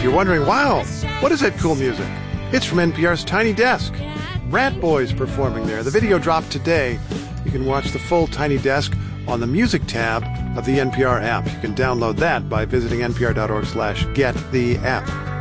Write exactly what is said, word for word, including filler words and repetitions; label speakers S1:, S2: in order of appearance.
S1: if you're wondering, wow, what is that cool music? It's from N P R's Tiny Desk. Rat Boys performing there. The video dropped today. You can watch the full Tiny Desk on the Music tab of the N P R app. You can download that by visiting npr.org slash get the app.